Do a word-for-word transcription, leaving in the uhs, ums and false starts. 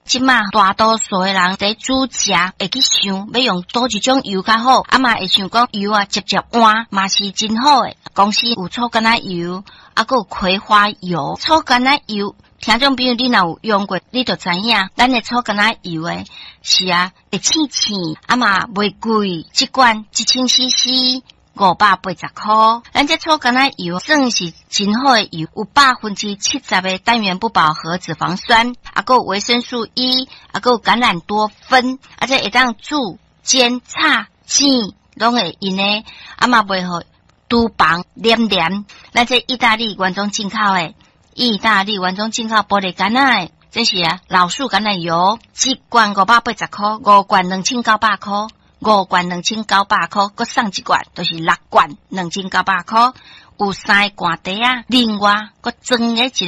即马大多数的人在煮食会去想要用倒一种油较好，啊嘛会想讲油啊直接换嘛是真好诶。公司有臭橄榄油，啊个有葵花油，臭橄榄油。听众朋友，你若有用过，你就知影，咱的臭橄榄油诶是啊，会青青，啊嘛袂贵，一罐一千 C C。五百八十块，咱这臭橄榄油算是真好的油，有百分之七十的单元不饱和脂肪酸，啊，还有维生素 E， 啊，还有橄榄多酚，啊，这会当煮、煎、炒、煎，拢会用的，啊嘛袂好厨房黏黏。咱这意大利原装进口的，意大利原装进口玻璃橄榄的，这是啊老树橄榄油，一罐五百八十块，五罐两千九百块。五罐两千九百块，佮送一罐，就是六罐两千九百块，有三个罐底啊。另外，佮装个一